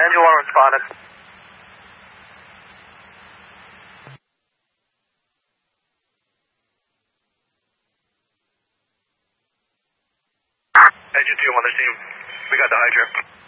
Engine 1 responded. Engine 2 on the scene. We got the hydro.